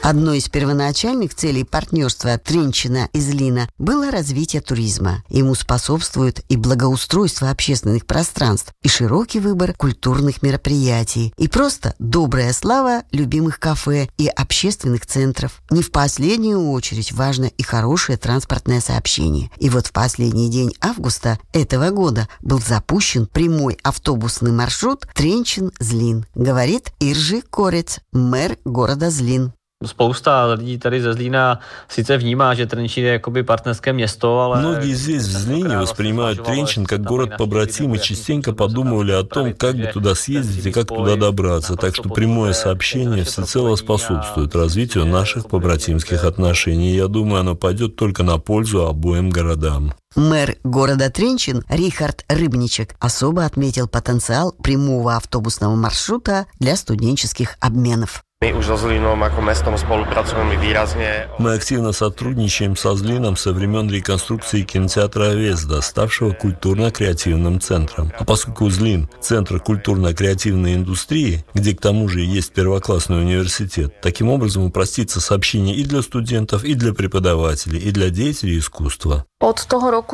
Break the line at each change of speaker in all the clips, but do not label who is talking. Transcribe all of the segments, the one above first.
Одной из первоначальных целей партнерства Тренчина и Злина было развитие туризма. Ему способствует и благоустройство общественных пространств, и широкий выбор культурных мероприятий, и просто добрая слава любимых кафе и общественных центров. Не в последнюю очередь важно и хорошее транспортное сообщение. И вот в последний день августа этого года был запущен прямой автобусный маршрут Тренчин-Злин, говорит Иржи Корец, мэр города Злин.
Spousta lidí tady ze Zlína sice vnímá, že Trenčín je jakoby partnerské město, ale...
Многие здесь в Злине воспринимают Тренчин как город-побратим и частенько подумывали о том, как бы туда съездить и как туда добраться. Так что прямое сообщение всецело способствует развитию наших побратимских отношений. Я думаю, оно пойдет только на пользу обоим городам.
Мэр города Тренчин Рихард Рыбничек особо отметил потенциал прямого автобусного маршрута для студенческих обменов.
Мы активно сотрудничаем со Злином со времен реконструкции кинотеатра «Авезда», ставшего культурно-креативным центром. А поскольку Злин – центр культурно-креативной индустрии, где к тому же есть первоклассный университет, таким образом упростится сообщение и для студентов, и для преподавателей, и для деятелей искусства.
С того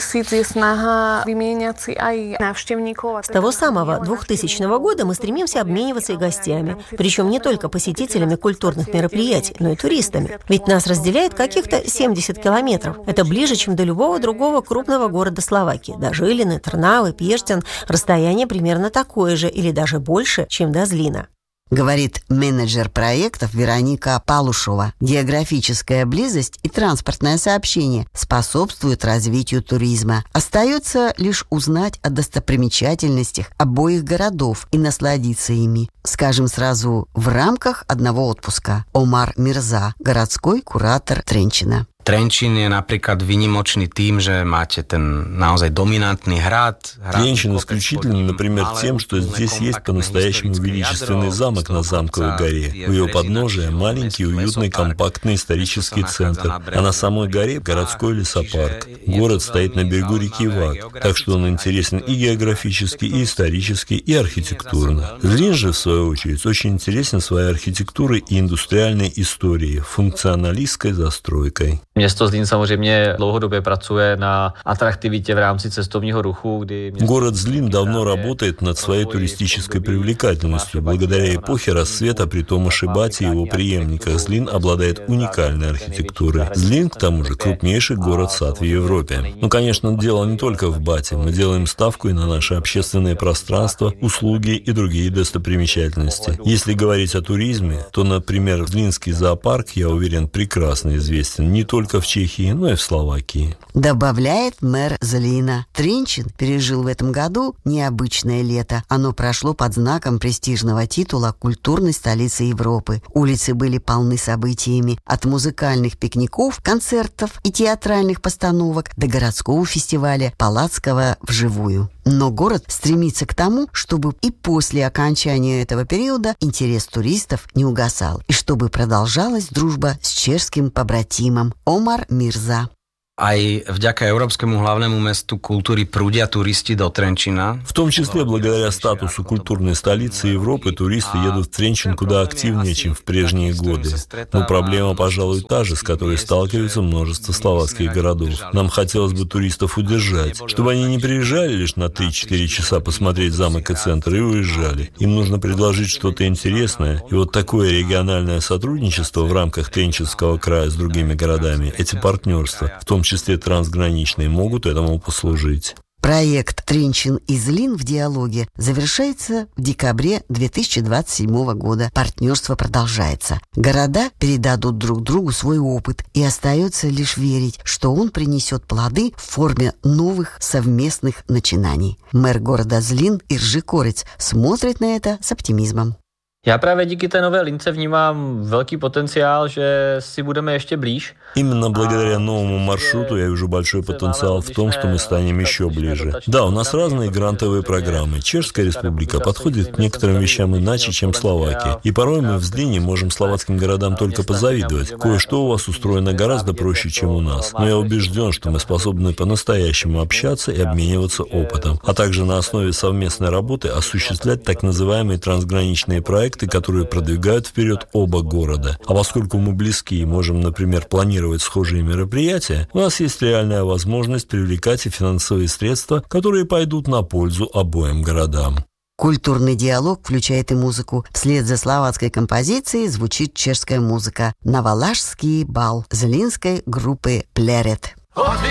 самого 2000 года мы стремимся обмениваться и гостями, причем не только посетителями культурных мероприятий, но и туристами. Ведь нас разделяет каких-то 70 километров. Это ближе, чем до любого другого крупного города Словакии. До Жилины, Трнавы, Пештин расстояние примерно такое же или даже больше, чем до Злина.
Говорит менеджер проектов Вероника Палушова. Географическая близость и транспортное сообщение способствуют развитию туризма. Остается лишь узнать о достопримечательностях обоих городов и насладиться ими. Скажем сразу, в рамках одного отпуска. Омар Мирза, городской куратор Тренчина.
Trenčín je napríklad výnimočný tým, že máte ten naozaj dominantný hrad.
Тренчин исключительно, например, тем, что здесь есть по-настоящему величественный замок на Замковой горе. У его подножия маленький, уютный, компактный исторический центр. А на самой горе городской лесопарк. Город стоит на берегу реки Вак, так что он интересен и географически, и исторически, и архитектурно. Злин же, в свою очередь, очень интересен своей архитектурой и индустриальной историей, функционалистской застройкой.
Město Zlín samozřejmě dlouhodobě pracuje na atraktivitě v rámci cestovního ruchu, kdy...
Город Злин давно работает над своей туристической привлекательностью. Благодаря эпохе расцвета притома Шибати и его преемниках Злин обладает уникальной архитектурой. Злин, к тому же, крупнейший город-сад в Европе. Ну, конечно, дело не только в Бате. Мы делаем ставку и на наше общественное пространство, услуги и другие достопримечательности. Если говорить о туризме, то, например, Злинский зоопарк, я уверен, прекрасно известен не только в Чехии, но и в Словакии.
Добавляет мэр Злина. Тренчин пережил в этом году необычное лето. Оно прошло под знаком престижного титула культурной столицы Европы. Улицы были полны событиями. От музыкальных пикников, концертов и театральных постановок до городского фестиваля Палацкого вживую. Но город стремится к тому, чтобы и после окончания этого периода интерес туристов не угасал, и чтобы продолжалась дружба с чешским побратимом Омар Мирза.
Aj vďaka Európskemu hlavnému mestu kultúry prúdia turisti do Trenčína.
В том числе благодаря статусу культурной столицы Европы туристы едут в Тренчин куда активнее, чем в прежние годы. Но проблема, пожалуй, та же, с которой сталкивается множество словацких городов. Нам хотелось бы туристов удержать, чтобы они не приезжали лишь на 3-4 часа посмотреть замок и центр и уезжали. Им нужно предложить что-то интересное. И вот такое региональное сотрудничество в рамках Тренчинского края с другими городами, эти партнерства, в том числе трансграничные, могут этому послужить.
Проект «Тренчин и Злин в диалоге» завершается в декабре 2027 года. Партнерство продолжается. Города передадут друг другу свой опыт, и остается лишь верить, что он принесет плоды в форме новых совместных начинаний. Мэр города Злин Иржи Корец смотрит на это с оптимизмом.
Já právě díky té nové lince vnímám velký potenciál, že si budeme ještě blíž.
Именно благодаря новому маршруту я вижу большой потенциал в том, что мы станем еще ближе. Да, у нас разные грантовые программы. Чешская республика подходит к некоторым вещам иначе, чем Словакия. И порой мы в Злине можем словацким городам только позавидовать. Кое-что у вас устроено гораздо проще, чем у нас. Но я убежден, что мы способны по-настоящему общаться и обмениваться опытом, а также на основе совместной работы осуществлять так называемые трансграничные проекты, проекты, которые продвигают вперед оба города. А поскольку мы близки и можем, например, планировать схожие мероприятия, у нас есть реальная возможность привлекать и финансовые средства, которые пойдут на пользу обоим городам.
Культурный диалог включает и музыку. Вслед за словацкой композицией звучит чешская музыка «Навалашский бал» злинской группы «Плерет».